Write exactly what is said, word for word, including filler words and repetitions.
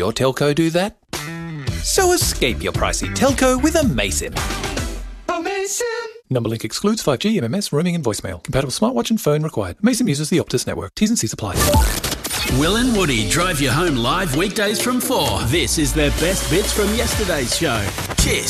your telco do that? So escape your pricey telco with Amazim. Amazim! Numberlink excludes five G, M M S, roaming and voicemail. Compatible smartwatch and phone required. Amazim uses the Optus network. T's and C's apply. Will and Woody drive you home live weekdays from four. This is their best bits from yesterday's show. Cheers.